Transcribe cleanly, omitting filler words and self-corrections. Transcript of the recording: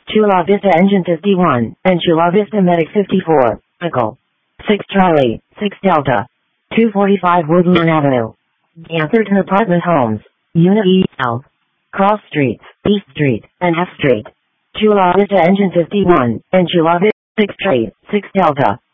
Chula Vista Engine 51, and Chula Vista Medic 54, Pickle. 6 Charlie, 6 Delta. 245 Woodlawn Avenue. Atherton Apartment Homes, Unit E, South. Cross Streets, East Street, and F Street. Chula Vista Engine 51, and Chula Vista 6 Charlie, 6 Delta.